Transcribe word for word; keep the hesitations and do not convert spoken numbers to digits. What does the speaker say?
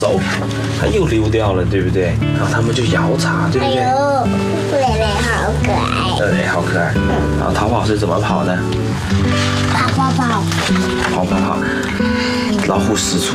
走，它又溜掉了，对不对？然后他们就摇茶，对不对？ 哎呦，蕾蕾好可爱。 蕾蕾好可爱。然后逃跑是怎么跑的？ 跑跑跑。 跑跑跑，老虎使出